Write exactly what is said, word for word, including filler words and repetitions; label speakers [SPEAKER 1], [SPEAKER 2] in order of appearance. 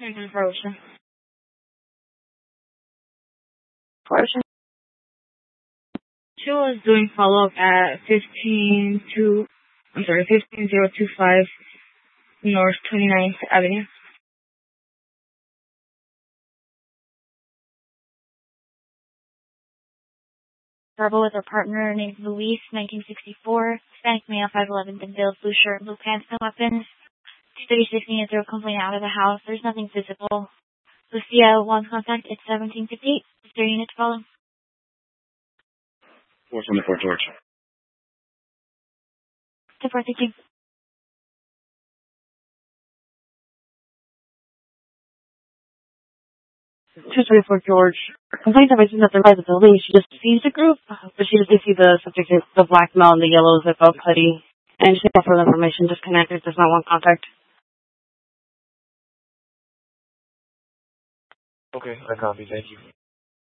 [SPEAKER 1] Mm-hmm. For Ocean.
[SPEAKER 2] For Ocean.
[SPEAKER 1] She was doing follow-up at fifteen two, I'm sorry, fifteen zero two five North twenty-ninth Avenue.
[SPEAKER 2] Verbal with her partner named Luis, nineteen sixty-four, Hispanic male, five eleven, thin build, blue shirt, blue pants, no weapons. two thirty-six needed to throw a complaint out of the house. There's nothing physical. Lucia, one contact, it's seventeen fifty-eight. Is there a unit to follow?
[SPEAKER 3] four seventy-four George.
[SPEAKER 2] ten four, thank you.
[SPEAKER 4] two twenty-four George. Complaint that mentioned that they're by the building. She just sees the group, but she just didn't see the subject, the black male and the yellow zip up hoodie. And she got further information disconnected. There's not one contact.
[SPEAKER 3] Okay, I copy. Thank you.